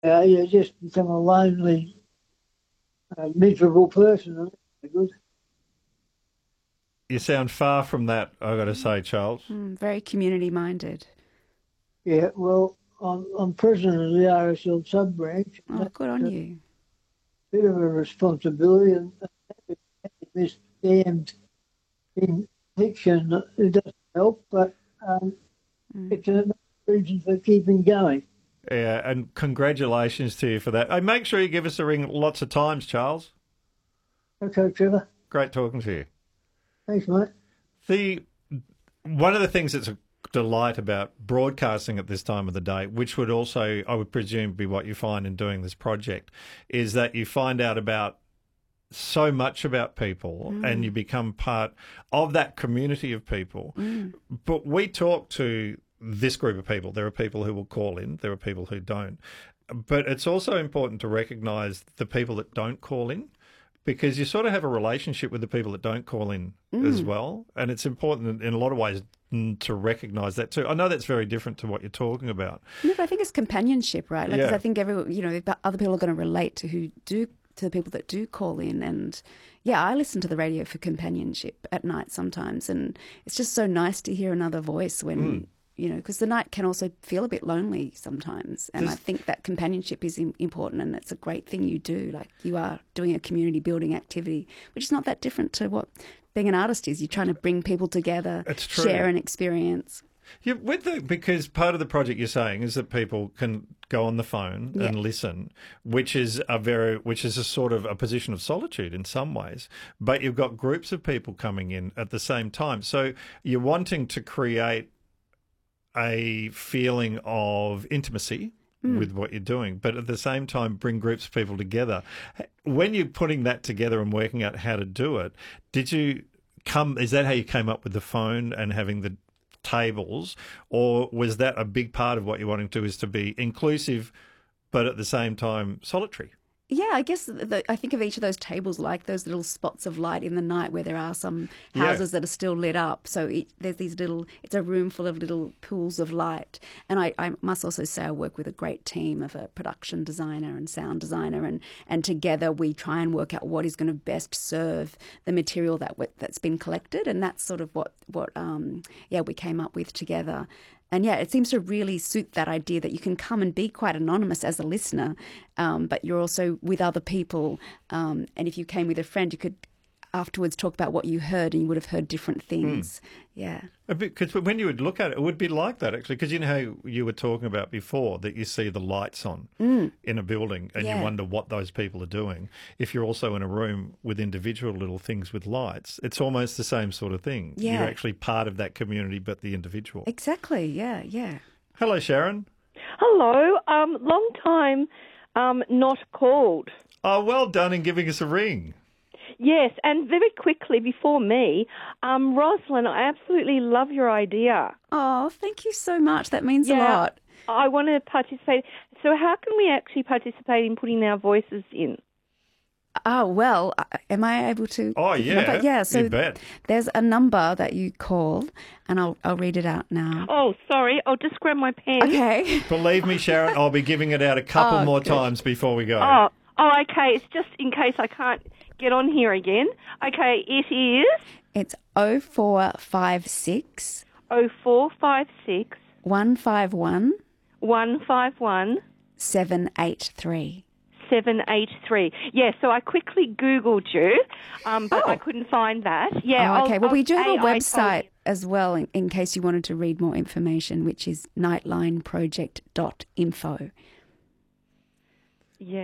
You just become a lonely, miserable person. Isn't it? Good. You sound far from that, I've got to say, Charles. Very community minded. Yeah, well, I'm president of the RSL sub branch, and Oh, that's good on a you. bit of a responsibility. And this damned infection, it doesn't help, but it's a reason for keeping going. Yeah, and congratulations to you for that. Hey, make sure you give us a ring lots of times, Charles. Okay, Trevor. Great talking to you. Thanks, mate. The One of the things that's a delight about broadcasting at this time of the day, which would also, I would presume, be what you find in doing this project, is that you find out about so much about people and you become part of that community of people. But we talk to this group of people. There are people who will call in, there are people who don't. But it's also important to recognise the people that don't call in, because you sort of have a relationship with the people that don't call in as well. And it's important in a lot of ways to recognise that too. I know that's very different to what you're talking about. No, but I think it's companionship, right? Like, 'cause Yeah. I think other people are going to relate to the people that do call in. And yeah, I listen to the radio for companionship at night sometimes. And it's just so nice to hear another voice when, because the night can also feel a bit lonely sometimes. And I think that companionship is important, and it's a great thing you do. Like, you are doing a community building activity, which is not that different to what being an artist is. You're trying to bring people together, It's true. share an experience. Yeah, because part of the project you're saying is that people can go on the phone and listen, which is a sort of a position of solitude in some ways. But you've got groups of people coming in at the same time, so you're wanting to create a feeling of intimacy with what you're doing, but at the same time bring groups of people together. When you're putting that together and working out how to do it, is that how you came up with the phone and having the tables, or was that a big part of what you're wanting to do, is to be inclusive but at the same time solitary? Yeah, I guess I think of each of those tables like those little spots of light in the night where there are some houses that are still lit up. So there's it's a room full of little pools of light. And I must also say I work with a great team of a production designer and sound designer, and together we try and work out what is going to best serve the material that's been collected. And that's sort of what we came up with together. And yeah, it seems to really suit that idea that you can come and be quite anonymous as a listener, but you're also with other people. And if you came with a friend, you could afterwards talk about what you heard, and you would have heard different things. Yeah. Because when you would look at it, it would be like that, actually, because you know how you were talking about before that you see the lights on in a building and you wonder what those people are doing. If you're also in a room with individual little things with lights, it's almost the same sort of thing. Yeah. You're actually part of that community, but the individual. Exactly. Yeah. Yeah. Hello, Sharon. Hello. Long time not called. Oh, well done in giving us a ring. Yes, and very quickly before me, Rosalind, I absolutely love your idea. Oh, thank you so much. That means a lot. I want to participate. So how can we actually participate in putting our voices in? Oh, well, am I able to? Oh, yeah. Yeah, so you bet. there's a number that you call, and I'll read it out now. Oh, sorry. I'll just grab my pen. Okay. Believe me, Sharon, I'll be giving it out a couple more good. times before we go. Okay. It's just in case I can't get on here again. Okay, it is It's 0456 0456 151 151 783. 783. Yeah, so I quickly Googled you, but I couldn't find that. Yeah. Oh, okay. Well, we do have a I told website you. as well in case you wanted to read more information, which is nightlineproject.info. Yeah,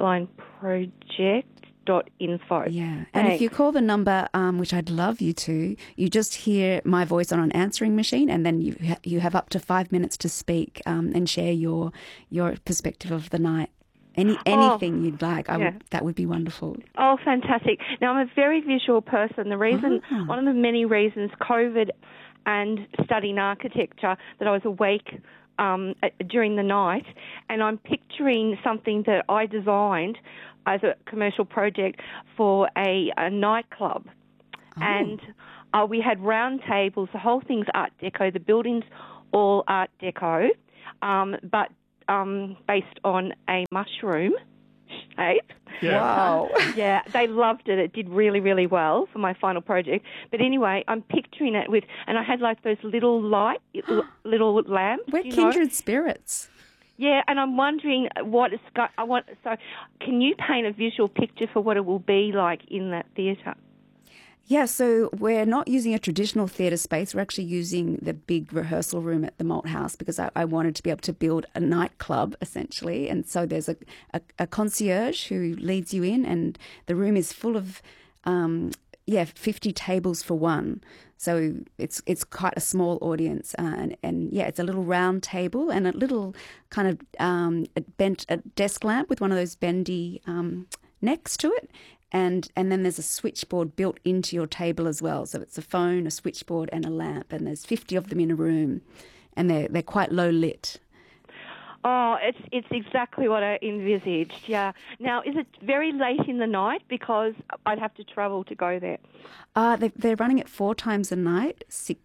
nightlineproject.info. Yeah. And if you call the number, which I'd love you to, you just hear my voice on an answering machine, and then you have up to 5 minutes to speak and share your perspective of the night. Anything you'd like, that would be wonderful. Oh, fantastic. Now, I'm a very visual person. The reason, one of the many reasons, COVID and studying architecture, that I was awake during the night, and I'm picturing something that I designed as a commercial project for a nightclub. And we had round tables. The whole thing's Art Deco. The building's all Art Deco. But based on a mushroom shape. Yeah. Wow. Yeah, they loved it. It did really, really well for my final project. But anyway, I'm picturing it with, and I had like those little little lamps. We're kindred spirits. Yeah, and I'm wondering So, can you paint a visual picture for what it will be like in that theatre? Yeah, so we're not using a traditional theatre space. We're actually using the big rehearsal room at the Malthouse because I wanted to be able to build a nightclub, essentially. And so there's a concierge who leads you in, and the room is full of 50 tables for one. So it's quite a small audience, and it's a little round table and a little kind of a desk lamp with one of those bendy necks to it. And then there's a switchboard built into your table as well. So it's a phone, a switchboard, and a lamp. And there's 50 of them in a room, and they're quite low lit. Oh, it's exactly what I envisaged. Yeah. Now, is it very late in the night because I'd have to travel to go there? They're running it 4 times a night,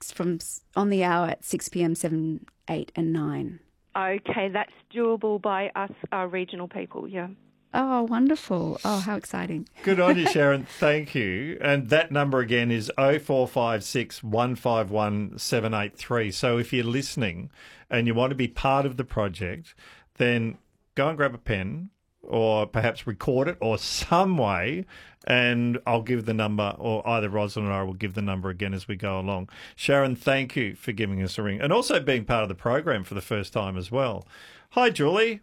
on the hour at 6 p.m., 7, 8, and 9. Okay, that's doable by us, regional people. Yeah. Oh, wonderful. Oh, how exciting. Good on you, Sharon. Thank you. And that number again is 0456 151 783. So if you're listening and you want to be part of the project, then go and grab a pen or perhaps record it or some way, and I'll give the number, or either Rosalind or I will give the number again as we go along. Sharon, thank you for giving us a ring and also being part of the program for the first time as well. Hi, Julie.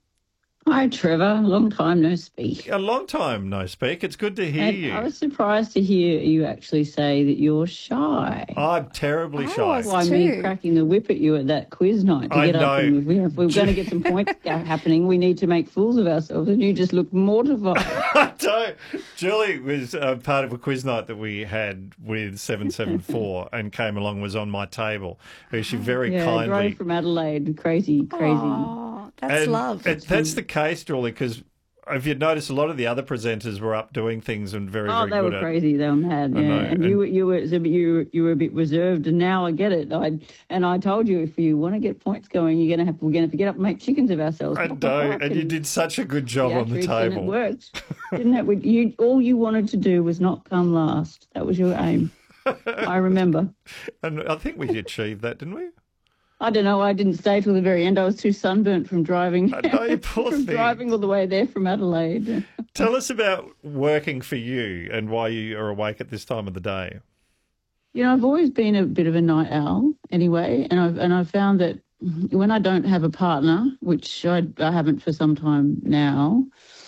Hi, Trevor. Long time no speak. A long time no speak. It's good to hear you. I was surprised to hear you actually say that you're shy. I'm terribly shy. That's why me cracking the whip at you at that quiz night to get up. And if we're going to get some points happening, we need to make fools of ourselves. And you just look mortified. I don't. Julie was part of a quiz night that we had with 774 and came along, was on my table. She very kindly drove from Adelaide. Crazy. Oh, that's love. That's the case, Julie, because if you'd noticed, a lot of the other presenters were up doing things and very good at it. Oh, they were crazy. They were mad. Yeah. And you were a bit reserved, and now I get it. I told you, if you want to get points going, we're gonna have to get up and make chickens of ourselves. I know, and you did such a good job on the table. And it worked, didn't it? All you wanted to do was not come last. That was your aim. I remember. And I think we achieved that, didn't we? I don't know. I didn't stay till the very end. I was too sunburnt from driving. I know, you poor thing. Driving all the way there from Adelaide. Tell us about working for you and why you are awake at this time of the day. You know, I've always been a bit of a night owl anyway, and I've found that when I don't have a partner, which I haven't for some time now,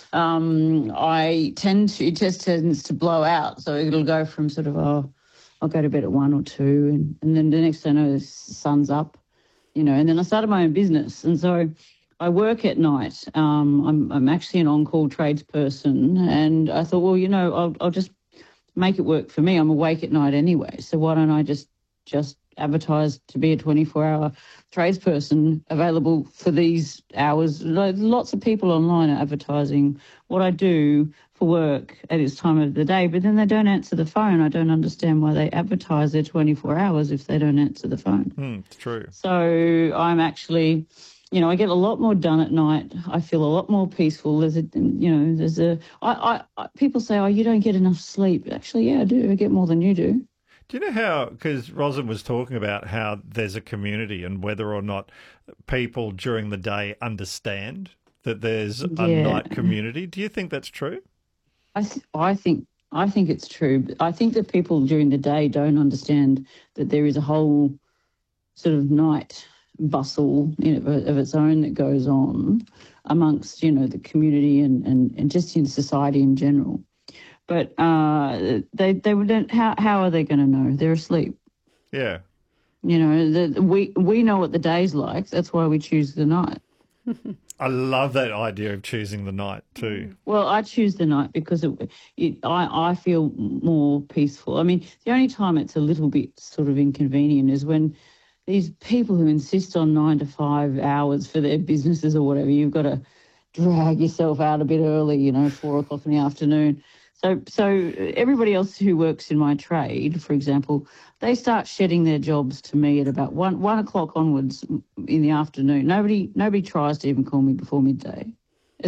it just tends to blow out. So it'll go from sort of, I'll go to bed at 1 or 2, and then the next thing I know, the sun's up. You know, and then I started my own business, and so I work at night. I'm actually an on-call tradesperson, and I thought, well, you know, I'll just make it work for me. I'm awake at night anyway, so why don't I just advertise to be a 24-hour tradesperson available for these hours? Lots of people online are advertising what I do for work at this time of the day, but then they don't answer the phone. I don't understand why they advertise their 24 hours if they don't answer the phone. It's true. So I'm actually, you know, I get a lot more done at night. I feel a lot more peaceful. People say, oh, you don't get enough sleep. Actually, yeah, I do. I get more than you do. Do you know how, because Rosalind was talking about how there's a community and whether or not people during the day understand that there's a night community. Do you think that's true? I think it's true. I think that people during the day don't understand that there is a whole sort of night bustle, you know, of its own that goes on amongst, you know, the community and just in society in general. But they don't. How are they going to know? They're asleep. Yeah. You know, we know what the day's like. That's why we choose the night. I love that idea of choosing the night too. Well, I choose the night because I feel more peaceful. I mean, the only time it's a little bit sort of inconvenient is when these people who insist on 9 to 5 hours for their businesses or whatever, you've got to drag yourself out a bit early, you know, 4 o'clock in the afternoon. So everybody else who works in my trade, for example, they start shedding their jobs to me at about 1 o'clock onwards in the afternoon. Nobody tries to even call me before midday.